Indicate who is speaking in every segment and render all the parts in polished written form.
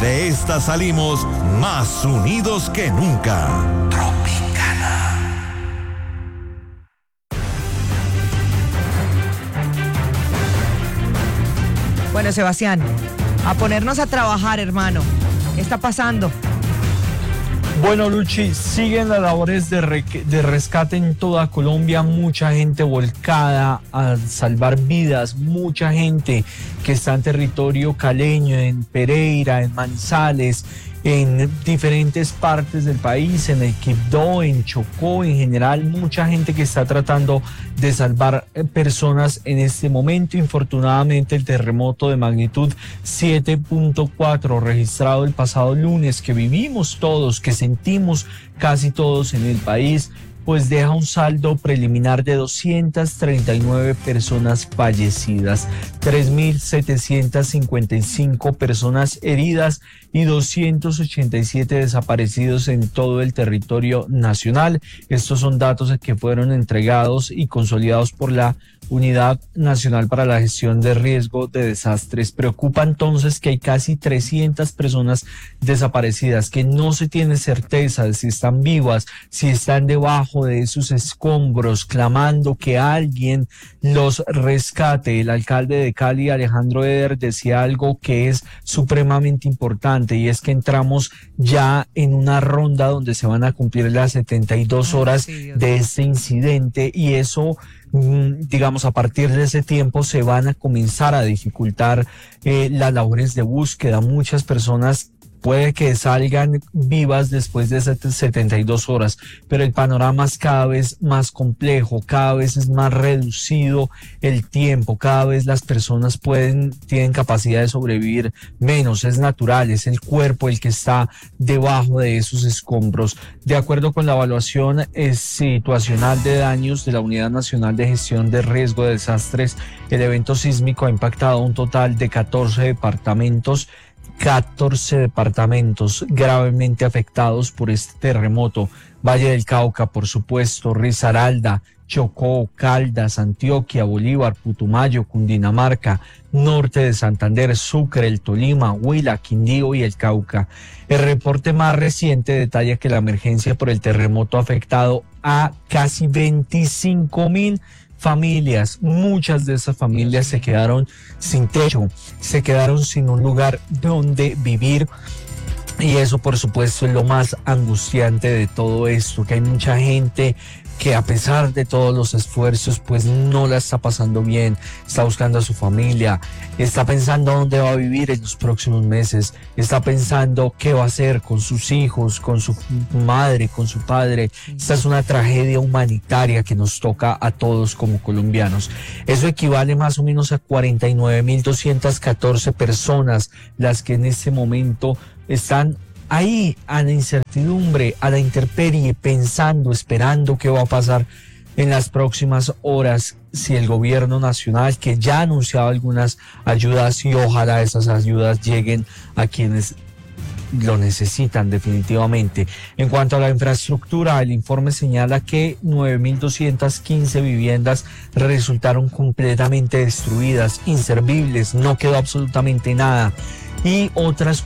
Speaker 1: De esta salimos más unidos que nunca. Tropicana.
Speaker 2: Bueno, Sebastián, a ponernos a trabajar, hermano. ¿Qué está pasando?
Speaker 3: Bueno, Luchi, siguen las labores de rescate en toda Colombia, mucha gente volcada a salvar vidas, mucha gente que está en territorio caleño, en Pereira, en Manizales, en diferentes partes del país, en el Quibdó, en Chocó, en general, mucha gente que está tratando de salvar personas en este momento. Infortunadamente, el terremoto de magnitud 7.4 registrado el pasado lunes, que vivimos todos, que sentimos casi todos en el país, pues deja un saldo preliminar de 239 personas fallecidas, 3.755 personas heridas y 287 desaparecidos en todo el territorio nacional. Estos son datos que fueron entregados y consolidados por la Unidad Nacional para la Gestión de Riesgo de Desastres. Preocupa entonces que hay casi 300 personas desaparecidas, que no se tiene certeza de si están vivas, si están debajo de esos escombros, clamando que alguien los rescate. El alcalde de Cali, Alejandro Eder, decía algo que es supremamente importante, y es que entramos ya en una ronda donde se van a cumplir las 72 horas de este incidente, y eso, digamos, a partir de ese tiempo se van a comenzar a dificultar las labores de búsqueda. Muchas personas puede que salgan vivas después de 72 horas, pero el panorama es cada vez más complejo, cada vez es más reducido el tiempo, cada vez las personas tienen capacidad de sobrevivir menos, es natural, es el cuerpo el que está debajo de esos escombros. De acuerdo con la evaluación situacional de daños de la Unidad Nacional de Gestión de Riesgo de Desastres, el evento sísmico ha impactado un total de 14 departamentos gravemente afectados por este terremoto. Valle del Cauca, por supuesto, Risaralda, Chocó, Caldas, Antioquia, Bolívar, Putumayo, Cundinamarca, norte de Santander, Sucre, el Tolima, Huila, Quindío y el Cauca. El reporte más reciente detalla que la emergencia por el terremoto ha afectado a casi 25.000 familias. Muchas de esas familias se quedaron sin techo, se quedaron sin un lugar donde vivir, y eso por supuesto es lo más angustiante de todo esto, que hay mucha gente que a pesar de todos los esfuerzos pues no la está pasando bien, está buscando a su familia, está pensando dónde va a vivir en los próximos meses, está pensando qué va a hacer con sus hijos, con su madre, con su padre. Esta es una tragedia humanitaria que nos toca a todos como colombianos. Eso equivale más o menos a 49.214 personas las que en este momento están ahí a la incertidumbre, a la intemperie, pensando, esperando qué va a pasar en las próximas horas, si el gobierno nacional, que ya ha anunciado algunas ayudas, y ojalá esas ayudas lleguen a quienes lo necesitan definitivamente. En cuanto a la infraestructura, el informe señala que 9.215 viviendas resultaron completamente destruidas, inservibles, no quedó absolutamente nada, y otras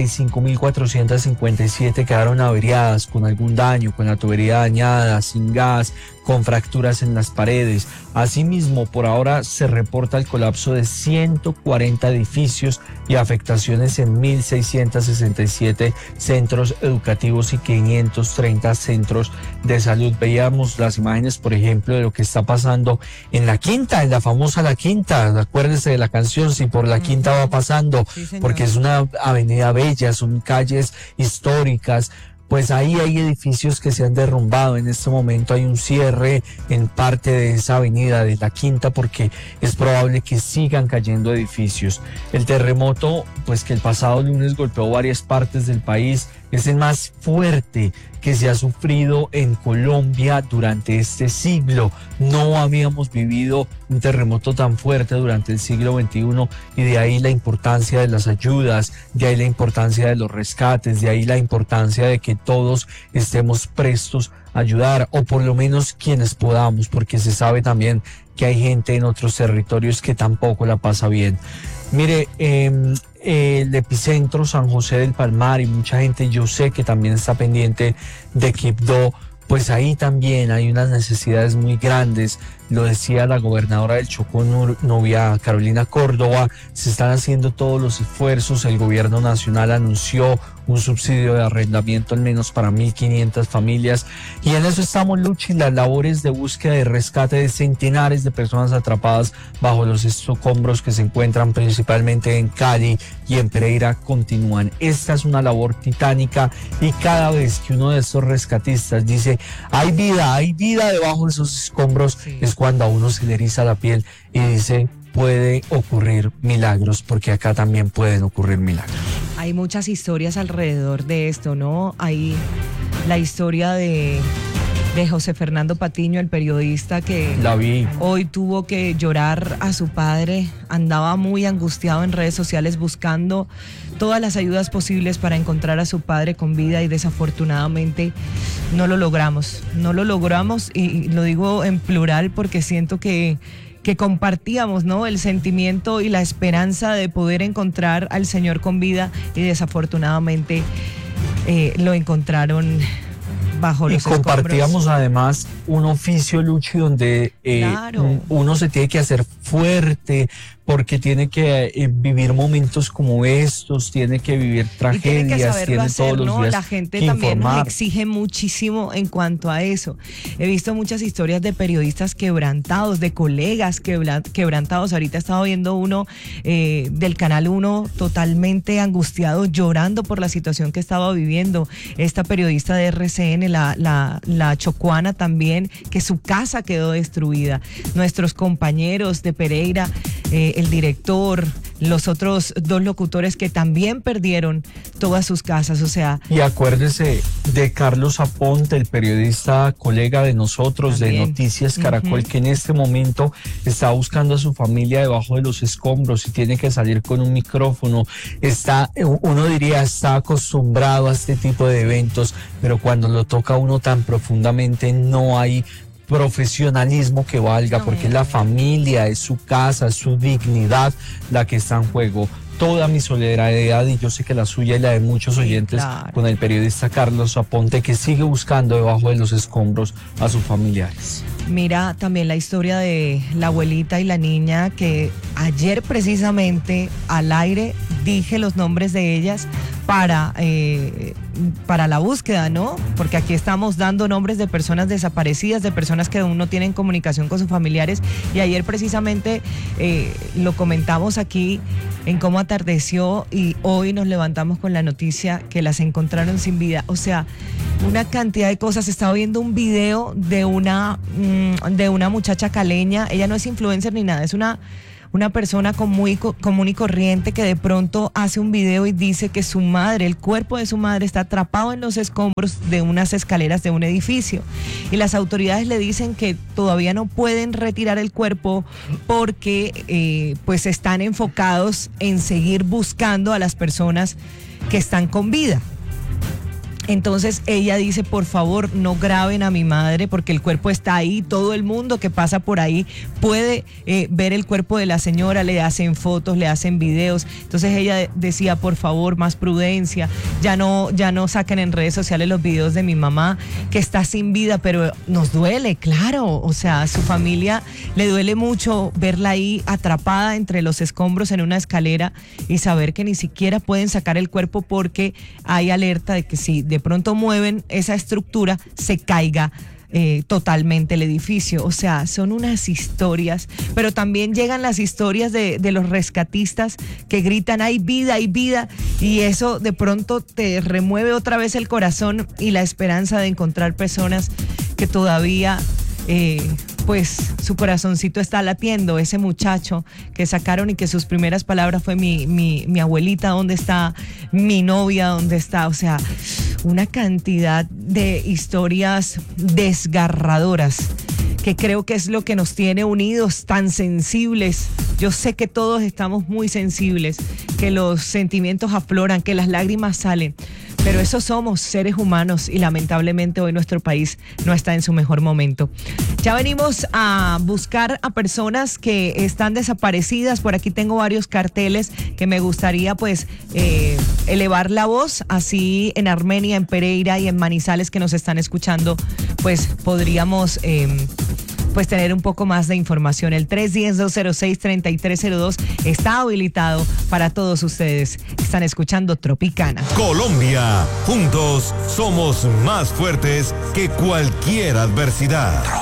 Speaker 3: 45.457 quedaron averiadas, con algún daño, con la tubería dañada, sin gas, con fracturas en las paredes. Asimismo, por ahora se reporta el colapso de 140 edificios y afectaciones en 1.667 centros educativos y 530 centros de salud. Veíamos las imágenes, por ejemplo, de lo que está pasando en La Quinta, en la famosa La Quinta. Acuérdense de la canción, Si por La Quinta va pasando, porque es una avenida bella, son calles históricas. Pues ahí hay edificios que se han derrumbado. En este momento hay un cierre en parte de esa avenida de La Quinta, porque es probable que sigan cayendo edificios. El terremoto, pues que el pasado lunes golpeó varias partes del país, es el más fuerte que se ha sufrido en Colombia durante este siglo. No habíamos vivido un terremoto tan fuerte durante el siglo XXI, y de ahí la importancia de las ayudas, de ahí la importancia de los rescates, de ahí la importancia de que todos estemos prestos a ayudar, o por lo menos quienes podamos, porque se sabe también que hay gente en otros territorios que tampoco la pasa bien. Mire, el epicentro San José del Palmar y mucha gente yo sé que también está pendiente de Quibdó, pues ahí también hay unas necesidades muy grandes. Lo decía la gobernadora del Chocó, Nubia Carolina Córdoba, se están haciendo todos los esfuerzos. El gobierno nacional anunció un subsidio de arrendamiento al menos para 1.500 familias y en eso estamos, Luchi. Las labores de búsqueda y rescate de centenares de personas atrapadas bajo los escombros que se encuentran principalmente en Cali y en Pereira continúan. Esta es una labor titánica y cada vez que uno de estos rescatistas dice hay vida debajo de esos escombros, sí, es cuando a uno se le eriza la piel y dice puede ocurrir milagros, porque acá también pueden ocurrir milagros.
Speaker 2: Hay muchas historias alrededor de esto, ¿no? Hay la historia de José Fernando Patiño, el periodista que hoy tuvo que llorar a su padre. Andaba muy angustiado en redes sociales buscando todas las ayudas posibles para encontrar a su padre con vida y desafortunadamente no lo logramos y lo digo en plural porque siento que compartíamos, ¿no?, el sentimiento y la esperanza de poder encontrar al Señor con vida y desafortunadamente lo encontraron bajo los escombros. Y
Speaker 3: compartíamos además un oficio, Luchi, donde claro, uno se tiene que hacer fuerte porque tiene que vivir momentos como estos, tiene que vivir tragedias, tiene todos los días.
Speaker 2: La gente también nos exige muchísimo en cuanto a eso. He visto muchas historias de periodistas quebrantados, de colegas quebrantados. Ahorita estaba viendo uno del Canal 1 totalmente angustiado, llorando por la situación que estaba viviendo. Esta periodista de RCN, la chocuana también, que su casa quedó destruida. Nuestros compañeros de Pereira, el director, los otros dos locutores que también perdieron todas sus casas, o sea.
Speaker 3: Y acuérdese de Carlos Aponte, el periodista colega de nosotros también, de Noticias Caracol, que en este momento está buscando a su familia debajo de los escombros y tiene que salir con un micrófono. Uno diría, está acostumbrado a este tipo de eventos, pero cuando lo toca a uno tan profundamente no hay profesionalismo que valga, porque es la familia, es su casa, es su dignidad la que está en juego. Toda mi solidaridad, y yo sé que la suya y la de muchos oyentes, claro, con el periodista Carlos Aponte, que sigue buscando debajo de los escombros a sus familiares.
Speaker 2: Mira también la historia de la abuelita y la niña, que ayer precisamente al aire dije los nombres de ellas para la búsqueda, ¿no? Porque aquí estamos dando nombres de personas desaparecidas, de personas que aún no tienen comunicación con sus familiares, y ayer precisamente lo comentamos aquí en Cómo Atardeció, y hoy nos levantamos con la noticia que las encontraron sin vida. O sea, una cantidad de cosas. Estaba viendo un video de una muchacha caleña. Ella no es influencer ni nada, es una persona común y corriente que de pronto hace un video y dice que su madre, el cuerpo de su madre, está atrapado en los escombros de unas escaleras de un edificio. Y las autoridades le dicen que todavía no pueden retirar el cuerpo porque pues están enfocados en seguir buscando a las personas que están con vida. Entonces ella dice, por favor, no graben a mi madre porque el cuerpo está ahí. Todo el mundo que pasa por ahí puede ver el cuerpo de la señora, le hacen fotos, le hacen videos. Entonces ella decía, por favor, más prudencia, ya no saquen en redes sociales los videos de mi mamá que está sin vida, pero nos duele, claro. O sea, a su familia le duele mucho verla ahí atrapada entre los escombros en una escalera y saber que ni siquiera pueden sacar el cuerpo porque hay alerta de que si de pronto mueven esa estructura, se caiga totalmente el edificio. O sea, son unas historias, pero también llegan las historias de los rescatistas que gritan, hay vida, y eso de pronto te remueve otra vez el corazón y la esperanza de encontrar personas que todavía pues su corazoncito está latiendo. Ese muchacho que sacaron y que sus primeras palabras fue mi abuelita, ¿dónde está? Mi novia, ¿dónde está? O sea, una cantidad de historias desgarradoras que creo que es lo que nos tiene unidos, tan sensibles. Yo sé que todos estamos muy sensibles, que los sentimientos afloran, que las lágrimas salen, Pero eso somos, seres humanos, y lamentablemente hoy nuestro país no está en su mejor momento. Ya venimos a buscar a personas que están desaparecidas. Por aquí tengo varios carteles que me gustaría pues elevar la voz, así en Armenia, en Pereira y en Manizales, que nos están escuchando, pues podríamos pues tener un poco más de información. El 310-206-3302 está habilitado para todos ustedes. Están escuchando Tropicana.
Speaker 1: Colombia, juntos somos más fuertes que cualquier adversidad.